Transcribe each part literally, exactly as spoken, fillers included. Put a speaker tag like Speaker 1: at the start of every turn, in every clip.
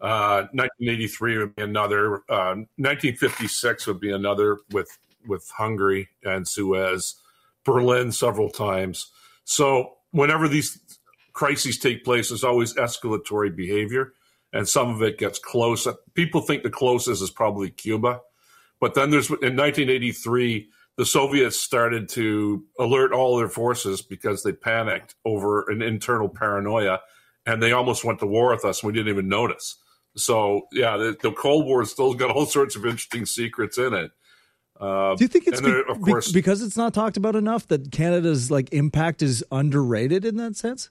Speaker 1: Uh, nineteen eighty-three would be another. Uh, nineteen fifty-six would be another with with Hungary and Suez. Berlin several times. So whenever these crises take place, there's always escalatory behavior, and some of it gets close. People think the closest is probably Cuba, but then there's in nineteen eighty-three, the Soviets started to alert all their forces because they panicked over an internal paranoia, and they almost went to war with us, and we didn't even notice. So, yeah, the, the Cold War still got all sorts of interesting secrets in it. Uh,
Speaker 2: Do you think it's be-
Speaker 1: there, of course,
Speaker 2: be- because it's not talked about enough that Canada's like impact is underrated in that sense?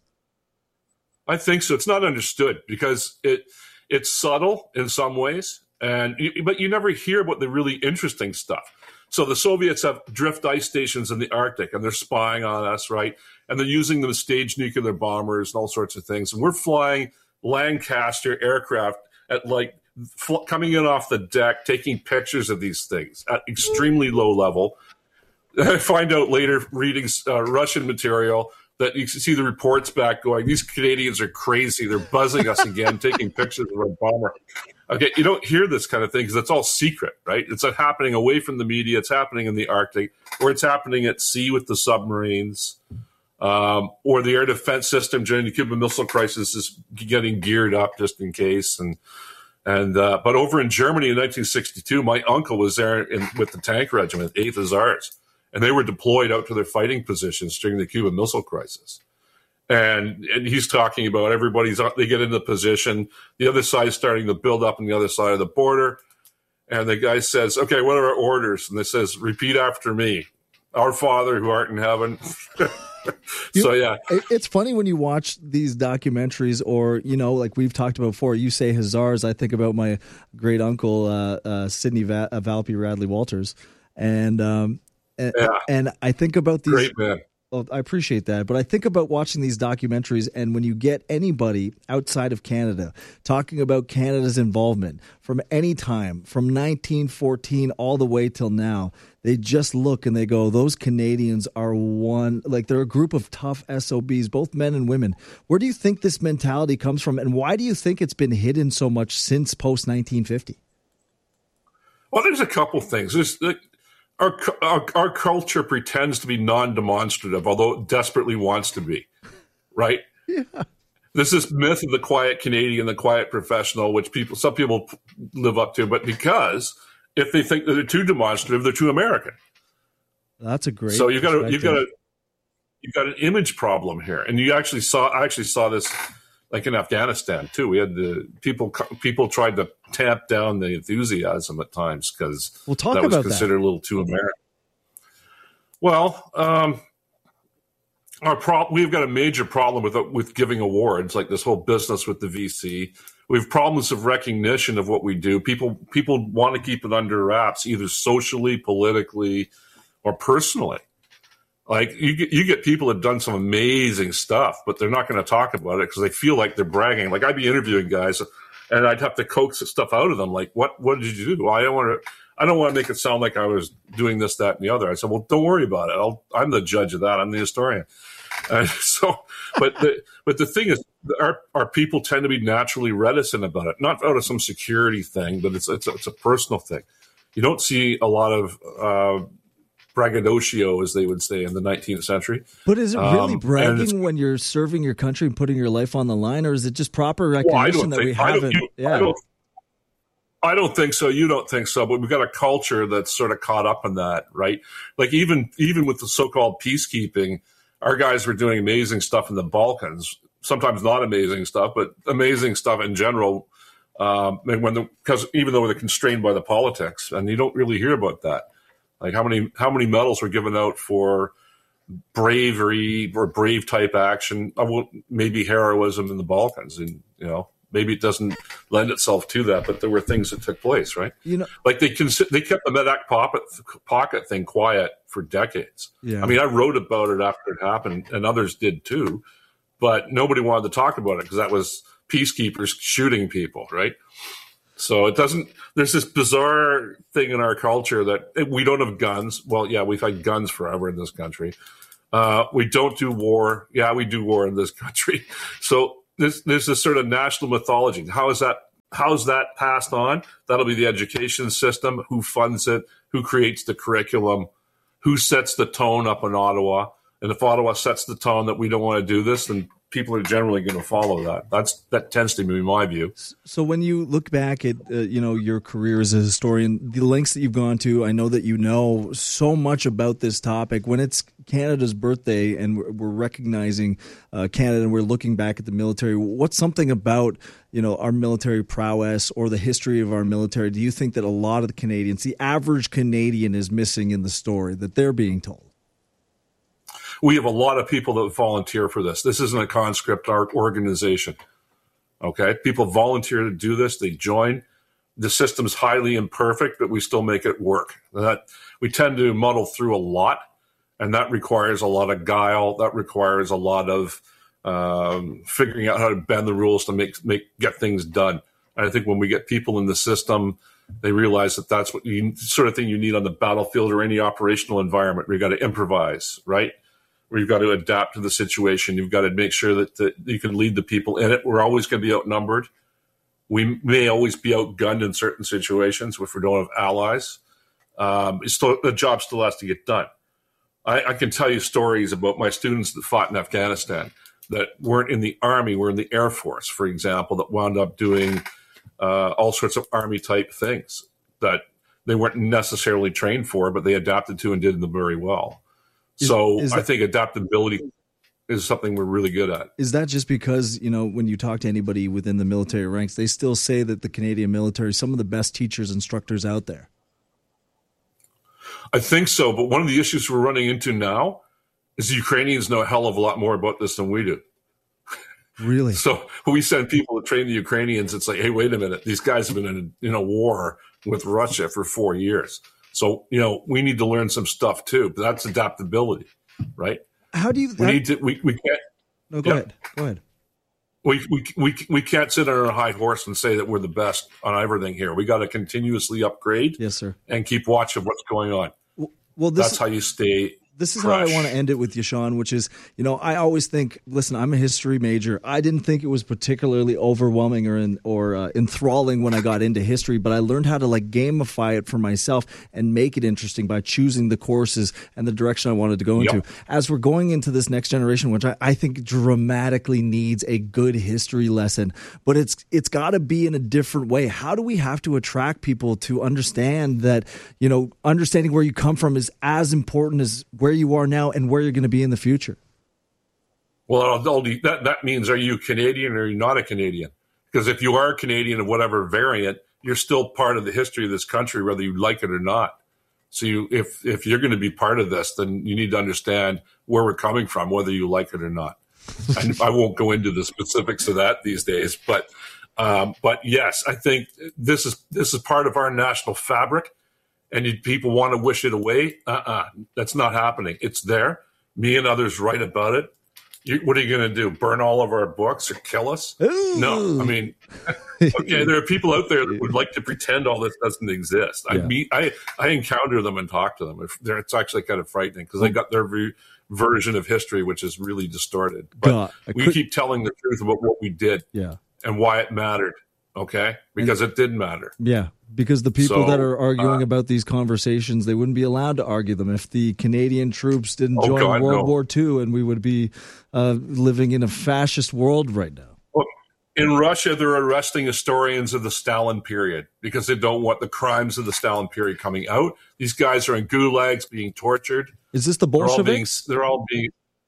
Speaker 1: I think so. It's not understood because it it's subtle in some ways, and but you never hear about the really interesting stuff. So the Soviets have drift ice stations in the Arctic, and they're spying on us, right? And they're using them to stage nuclear bombers and all sorts of things. And we're flying Lancaster aircraft at like fl- coming in off the deck, taking pictures of these things at extremely low level. I find out later, reading uh, Russian material, that you see the reports back going, these Canadians are crazy. They're buzzing us again, taking pictures of our bomber. Okay, you don't hear this kind of thing because it's all secret, right? It's not happening away from the media. It's happening in the Arctic, or it's happening at sea with the submarines, um, or the air defense system during the Cuban Missile Crisis is getting geared up just in case. And and uh, but over in Germany in nineteen sixty-two, my uncle was there in, with the tank regiment, eighth Hussars, and they were deployed out to their fighting positions during the Cuban Missile Crisis. And and he's talking about everybody's, they get into position, the other side's starting to build up on the other side of the border. And the guy says, okay, what are our orders? And it says, repeat after me. Our Father who art in heaven. So, yeah.
Speaker 2: It's funny when you watch these documentaries or, you know, like we've talked about before, you say Hussars. I think about my great uncle, uh, uh, Sidney Va- uh, Valpy Radley Walters. And, um, and,
Speaker 1: yeah.
Speaker 2: and I think about these.
Speaker 1: Great man.
Speaker 2: Well, I appreciate that, but I think about watching these documentaries, and when you get anybody outside of Canada talking about Canada's involvement from any time, from nineteen fourteen all the way till now, they just look and they go, those Canadians are one, like they're a group of tough S O Bs, both men and women. Where do you think this mentality comes from, and why do you think it's been hidden so much since post nineteen fifty?
Speaker 1: Well, there's a couple things. There's like, Our, our our culture pretends to be non-demonstrative, although it desperately wants to be, right?
Speaker 2: Yeah.
Speaker 1: There's this myth of the quiet Canadian, the quiet professional, which people some people live up to, but because if they think that they're too demonstrative, they're too American.
Speaker 2: That's a great.
Speaker 1: So you got a, you got a you got an image problem here, and you actually saw I actually saw this. Like in Afghanistan too, we had the people. People tried to tamp down the enthusiasm at times because
Speaker 2: we'll talk
Speaker 1: that was
Speaker 2: about
Speaker 1: considered
Speaker 2: that.
Speaker 1: a little too American. Well, um, our pro- we've got a major problem with with giving awards, like this whole business with the V C. We have problems of recognition of what we do. People people want to keep it under wraps, either socially, politically, or personally. Like you get, you get people that have done some amazing stuff, but they're not going to talk about it because they feel like they're bragging. Like I'd be interviewing guys, and I'd have to coax stuff out of them. Like, what what did you do? Well, I don't want to. I don't want to make it sound like I was doing this, that, and the other. I said, well, don't worry about it. I'll, I'm the judge of that. I'm the historian. And so, but the but the thing is, our our people tend to be naturally reticent about it, not out of some security thing, but it's it's a, it's a personal thing. You don't see a lot of. Uh, braggadocio, as they would say in the nineteenth century.
Speaker 2: But is it really
Speaker 1: um,
Speaker 2: bragging when you're serving your country and putting your life on the line, or is it just proper recognition
Speaker 1: well,
Speaker 2: that we
Speaker 1: think,
Speaker 2: haven't?
Speaker 1: I you,
Speaker 2: yeah.
Speaker 1: I don't, I don't think so. You don't think so, but we've got a culture that's sort of caught up in that, right? Like even even with the so-called peacekeeping, our guys were doing amazing stuff in the Balkans. Sometimes not amazing stuff, but amazing stuff in general. Um, and when the because even though they're constrained by the politics, and you don't really hear about that. Like how many how many medals were given out for bravery or brave type action? I will, maybe heroism in the Balkans, and you know maybe it doesn't lend itself to that, but there were things that took place, right?
Speaker 2: You know,
Speaker 1: like they cons- they kept the Medak pocket pocket thing quiet for decades.
Speaker 2: Yeah.
Speaker 1: I mean, I wrote about it after it happened, and others did too, but nobody wanted to talk about it because that was peacekeepers shooting people, right? So it doesn't, there's this bizarre thing in our culture that we don't have guns. Well, yeah, we've had guns forever in this country. Uh, we don't do war. Yeah, we do war in this country. So there's, there's this sort of national mythology. How is that how's that passed on? That'll be the education system, who funds it, who creates the curriculum, who sets the tone up in Ottawa. And if Ottawa sets the tone that we don't want to do this, then people are generally going to follow that. That's that tends to be my view.
Speaker 2: So when you look back at uh, you know your career as a historian, the lengths that you've gone to, I know that you know so much about this topic. When it's Canada's birthday and we're, we're recognizing uh, Canada and we're looking back at the military, what's something about you know our military prowess or the history of our military do you think that a lot of the Canadians, the average Canadian, is missing in the story that they're being told?
Speaker 1: We have a lot of people that volunteer for this. This isn't a conscript art organization. Okay? People volunteer to do this. They join. The system's highly imperfect, but we still make it work. That we tend to muddle through a lot, and that requires a lot of guile. That requires a lot of um, figuring out how to bend the rules to make make get things done. And I think when we get people in the system, they realize that that's what you sort of thing you need on the battlefield or any operational environment where you got to improvise, right? Where you've got to adapt to the situation. You've got to make sure that, that you can lead the people in it. We're always going to be outnumbered. We may always be outgunned in certain situations if we don't have allies. Um, it's still, the job still has to get done. I, I can tell you stories about my students that fought in Afghanistan that weren't in the Army, were in the Air Force, for example, that wound up doing uh, all sorts of Army-type things that they weren't necessarily trained for, but they adapted to and did them very well. So is that, I think adaptability is something we're really good at.
Speaker 2: Is that just because, you know, when you talk to anybody within the military ranks, they still say that the Canadian military is some of the best teachers, instructors out there?
Speaker 1: I think so. But one of the issues we're running into now is the Ukrainians know a hell of a lot more about this than we do.
Speaker 2: Really?
Speaker 1: So when we send people to train the Ukrainians, it's like, hey, wait a minute. These guys have been in a, in a war with Russia for four years. So, you know, we need to learn some stuff too, but that's adaptability, right?
Speaker 2: How do you,
Speaker 1: we
Speaker 2: how,
Speaker 1: need to, we, we can't.
Speaker 2: No, go yeah. ahead. Go ahead.
Speaker 1: We, we, we, we can't sit on a high horse and say that we're the best on everything here. We got to continuously upgrade.
Speaker 2: Yes, sir.
Speaker 1: And keep watch of what's going on.
Speaker 2: Well, this,
Speaker 1: that's how you stay.
Speaker 2: This is
Speaker 1: fresh.
Speaker 2: How I want to end it with you, Sean, which is, you know, I always think, listen, I'm a history major. I didn't think it was particularly overwhelming or in, or uh, enthralling when I got into history, but I learned how to like gamify it for myself and make it interesting by choosing the courses and the direction I wanted to go into. Yep. As we're going into this next generation, which I, I think dramatically needs a good history lesson, but it's it's got to be in a different way. How do we have to attract people to understand that, you know, understanding where you come from is as important as where you are now and where you're going to be in the future?
Speaker 1: Well, that, that means, are you Canadian or are you not a Canadian? Because if you are a Canadian of whatever variant, you're still part of the history of this country, whether you like it or not. So you, if, if you're going to be part of this, then you need to understand where we're coming from, whether you like it or not. And I won't go into the specifics of that these days, but, um, but yes, I think this is, this is part of our national fabric. And you, people want to wish it away. Uh-uh. That's not happening. It's there. Me and others write about it. You, what are you going to do? Burn all of our books or kill us? Ooh. No. I mean, okay, there are people out there that would like to pretend all this doesn't exist. I yeah. meet, I, I encounter them and talk to them. It's actually kind of frightening because they got their v- version of history, which is really distorted. But God, we could... keep telling the truth about what we did
Speaker 2: yeah.
Speaker 1: and why it mattered. Okay? Because and, it did matter.
Speaker 2: Yeah. Because the people
Speaker 1: so,
Speaker 2: that are arguing
Speaker 1: uh,
Speaker 2: about these conversations, they wouldn't be allowed to argue them if the Canadian troops didn't
Speaker 1: oh
Speaker 2: join
Speaker 1: God,
Speaker 2: World
Speaker 1: no.
Speaker 2: War Two, and we would be uh, living in a fascist world right now.
Speaker 1: Look, in Russia, they're arresting historians of the Stalin period because they don't want the crimes of the Stalin period coming out. These guys are in gulags being tortured.
Speaker 2: Is this the Bolsheviks?
Speaker 1: They're all being... They're all being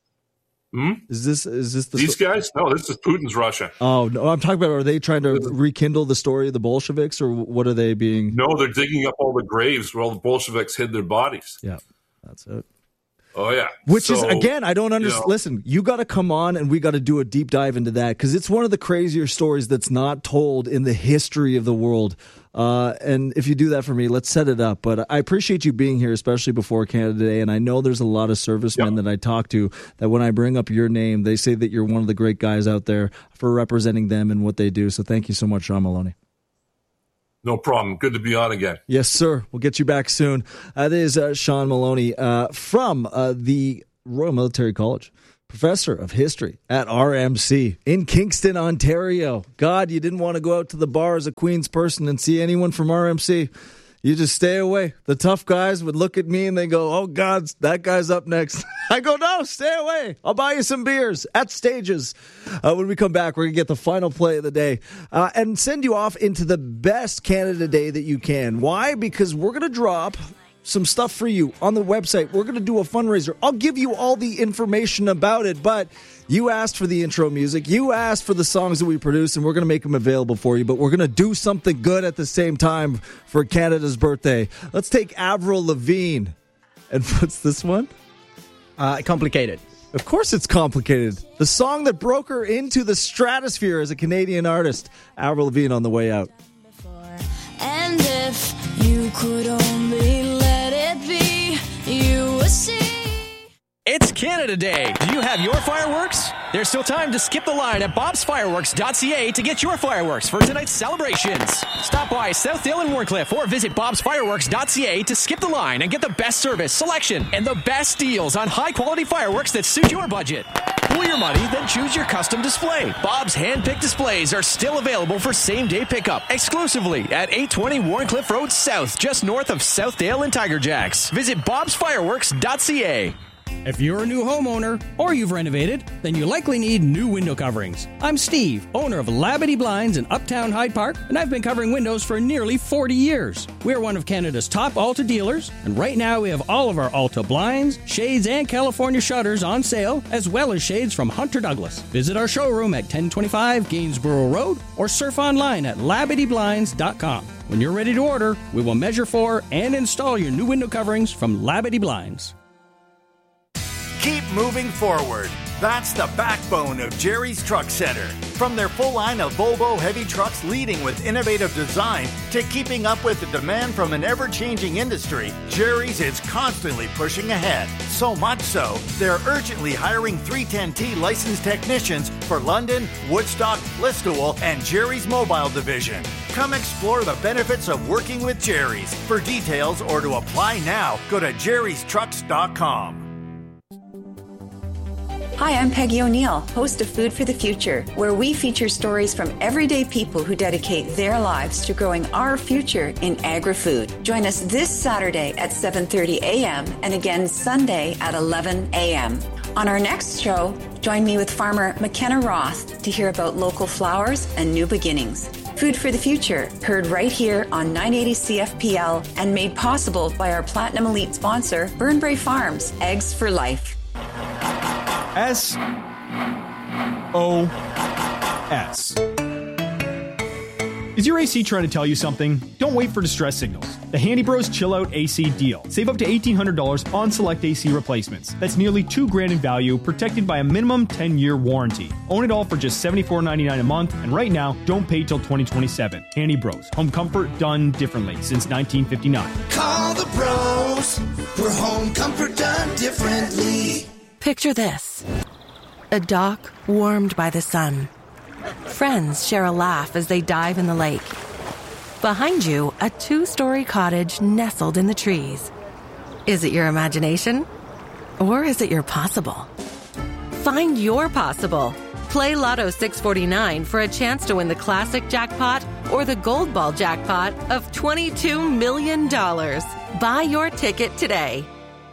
Speaker 1: Hmm?
Speaker 2: Is this is this the
Speaker 1: these sto- guys? No, this is Putin's Russia.
Speaker 2: Oh no, I'm talking about. Are they trying to rekindle the story of the Bolsheviks, or what are they being?
Speaker 1: No, they're digging up all the graves where all the Bolsheviks hid their bodies.
Speaker 2: Yeah, that's it.
Speaker 1: Oh yeah,
Speaker 2: which
Speaker 1: so,
Speaker 2: is again, I don't understand.
Speaker 1: You know,
Speaker 2: Listen, you got to come on, and we got to do a deep dive into that because it's one of the crazier stories that's not told in the history of the world. Uh, and if you do that for me, let's set it up. But I appreciate you being here, especially before Canada Day. And I know there's a lot of servicemen yep. that I talk to that when I bring up your name, they say that you're one of the great guys out there for representing them and what they do. So thank you so much, Sean Maloney.
Speaker 1: No problem. Good to be on again.
Speaker 2: Yes, sir. We'll get you back soon. Uh, that is uh, Sean Maloney uh, from uh, the Royal Military College. professor of history at R M C in Kingston, Ontario. God, you didn't want to go out to the bar as a Queens person and see anyone from R M C. You just stay away. The tough guys would look at me and they go, oh, God, that guy's up next. I go, no, stay away. I'll buy you some beers at Stages. Uh, when we come back, we're going to get the final play of the day uh, and send you off into the best Canada Day that you can. Why? Because we're going to drop some stuff for you on the website. We're going to do a fundraiser. I'll give you all the information about it, but you asked for the intro music. You asked for the songs that we produce, and we're going to make them available for you, but we're going to do something good at the same time for Canada's birthday. Let's take Avril Lavigne. And what's this one?
Speaker 3: Uh, complicated.
Speaker 2: Of course it's complicated. The song that broke her into the stratosphere as a Canadian artist. Avril Lavigne on the way out.
Speaker 4: And if you could only let it be, you would see.
Speaker 3: It's Canada Day. Do you have your fireworks? There's still time to skip the line at bobs fireworks dot c a to get your fireworks for tonight's celebrations. Stop by Southdale and Warncliffe or visit bobs fireworks dot c a to skip the line and get the best service, selection, and the best deals on high-quality fireworks that suit your budget. Pool your money, then choose your custom display. Bob's hand-picked displays are still available for same-day pickup exclusively at eight twenty Warncliffe Road South, just north of Southdale and Tiger Jacks. Visit bobs fireworks dot c a.
Speaker 5: If you're a new homeowner or you've renovated, then you likely need new window coverings. I'm Steve, owner of Labadee Blinds in Uptown Hyde Park, and I've been covering windows for nearly forty years. We're one of Canada's top Alta dealers, and right now we have all of our Alta blinds, shades, and California shutters on sale, as well as shades from Hunter Douglas. Visit our showroom at ten twenty-five Gainsborough Road or surf online at labadee blinds dot com. When you're ready to order, we will measure for and install your new window coverings from Labadee Blinds.
Speaker 6: Keep moving forward. That's the backbone of Jerry's Truck Center. From their full line of Volvo heavy trucks leading with innovative design to keeping up with the demand from an ever-changing industry, Jerry's is constantly pushing ahead. So much so, they're urgently hiring three ten T licensed technicians for London, Woodstock, Listowel, and Jerry's Mobile Division. Come explore the benefits of working with Jerry's. For details or to apply now, go to jerrys trucks dot com.
Speaker 7: Hi, I'm Peggy O'Neill, host of Food for the Future, where we feature stories from everyday people who dedicate their lives to growing our future in agri-food. Join us this Saturday at seven thirty a.m. and again Sunday at eleven a.m. On our next show, join me with farmer McKenna Roth to hear about local flowers and new beginnings. Food for the Future, heard right here on nine eighty C F P L and made possible by our Platinum Elite sponsor, Burnbrae Farms, Eggs for Life.
Speaker 8: S O S. Is your A C trying to tell you something? Don't wait for distress signals. The Handy Bros Chill Out A C deal. Save up to eighteen hundred dollars on select A C replacements. That's nearly two grand in value, protected by a minimum ten-year warranty. Own it all for just seventy-four ninety-nine a month, and right now, don't pay till twenty twenty-seven. Handy Bros. Home comfort done differently since nineteen fifty-nine.
Speaker 9: Call the bros for home comfort done differently.
Speaker 10: Picture this. A dock warmed by the sun. Friends share a laugh as they dive in the lake. Behind you, a two-story cottage nestled in the trees. Is it your imagination? Or is it your possible? Find your possible. Play Lotto six forty-nine for a chance to win the classic jackpot or the gold ball jackpot of twenty-two million dollars. Buy your ticket today.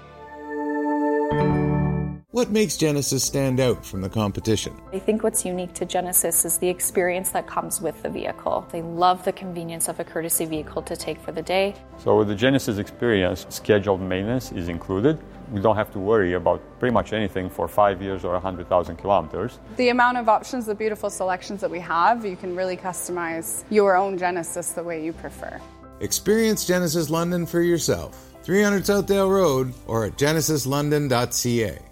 Speaker 11: What makes Genesis stand out from the competition?
Speaker 12: I think what's unique to Genesis is the experience that comes with the vehicle. They love the convenience of a courtesy vehicle to take for the day.
Speaker 13: So with the Genesis experience, scheduled maintenance is included. We don't have to worry about pretty much anything for five years or one hundred thousand kilometers.
Speaker 14: The amount of options, the beautiful selections that we have, you can really customize your own Genesis the way you prefer.
Speaker 11: Experience Genesis London for yourself. three hundred Southdale Road or at genesis london dot c a.